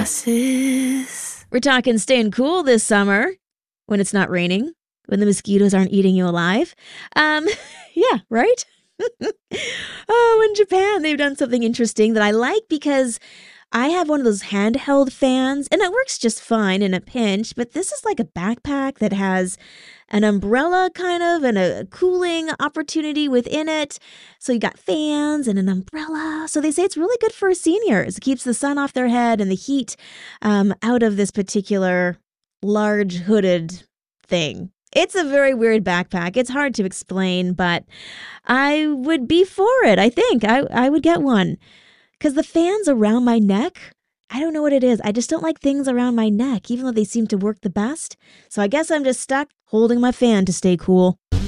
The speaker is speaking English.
We're talking staying cool this summer when it's not raining, when the mosquitoes aren't eating you alive. Yeah, right? Oh, in Japan, they've done something interesting that I like because I have one of those handheld fans and it works just fine in a pinch, but this is like a backpack that has an umbrella kind of and a cooling opportunity within it. So you got fans and an umbrella. So they say it's really good for seniors. It keeps the sun off their head and the heat out of this particular large hooded thing. It's a very weird backpack. It's hard to explain, but I would be for it. I think I would get one. Because the fans around my neck, I don't know what it is. I just don't like things around my neck, even though they seem to work the best. So I guess I'm just stuck holding my fan to stay cool.